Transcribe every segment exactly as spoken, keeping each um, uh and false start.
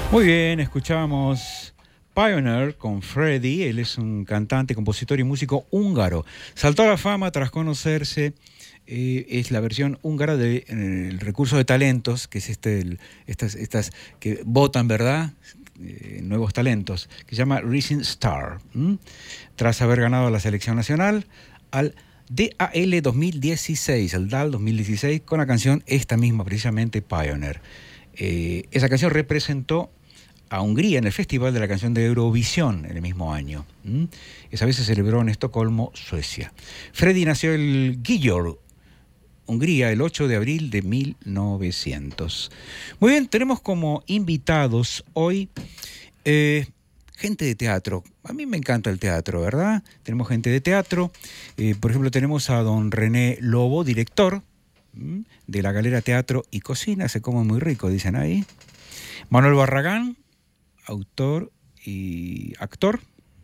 Muy bien, escuchamos Pioneer con Freddy. Él es un cantante, compositor y músico húngaro. Saltó a la fama tras conocerse, eh, es la versión húngara del de, recurso de talentos, que es este, el, estas, estas que votan, ¿verdad? Eh, nuevos talentos, que se llama Rising Star. ¿Mm? Tras haber ganado la selección nacional al D A L dos mil dieciséis, el D A L dos mil dieciséis, con la canción esta misma, precisamente Pioneer. Eh, esa canción representó a Hungría en el Festival de la Canción de Eurovisión en el mismo año. ¿Mm? Esa vez se celebró en Estocolmo, Suecia. Freddy nació en Győr, Hungría, el ocho de abril de mil novecientos. Muy bien, tenemos como invitados hoy eh, gente de teatro. A mí me encanta el teatro, ¿verdad? Tenemos gente de teatro. Eh, por ejemplo, tenemos a don René Lobo, director ¿m? de la Galera Teatro y Cocina. Se come muy rico, dicen ahí. Manuel Barragán, autor y actor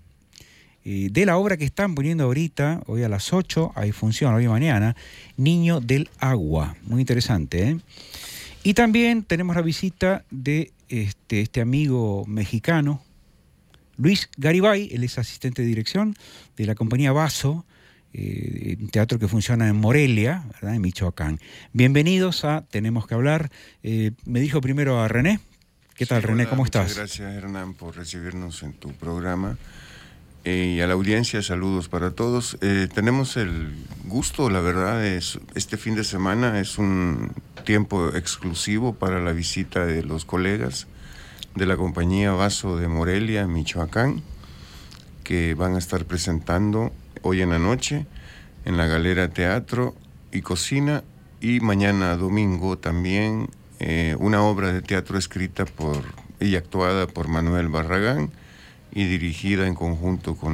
eh, de la obra que están poniendo ahorita, hoy a las ocho, hay función, hoy y mañana, Niño del Agua. Muy interesante, ¿eh? Y también tenemos la visita de este, este amigo mexicano, Luis Garibay. Él es asistente de dirección de la compañía Vaso, eh, un teatro que funciona en Morelia, ¿verdad? En Michoacán. Bienvenidos a Tenemos que Hablar. Eh, me dijo primero a René. ¿Qué tal, sí, René? Hola, ¿cómo estás? Muchas gracias, Hernán, por recibirnos en tu programa. Eh, y a la audiencia, saludos para todos. Eh, tenemos el gusto, la verdad, es, este fin de semana es un tiempo exclusivo para la visita de los colegas de la compañía Vaso de Morelia, Michoacán, que van a estar presentando hoy en la noche en la Galera Teatro y Cocina, y mañana domingo también eh, una obra de teatro escrita por y actuada por Manuel Barragán y dirigida en conjunto con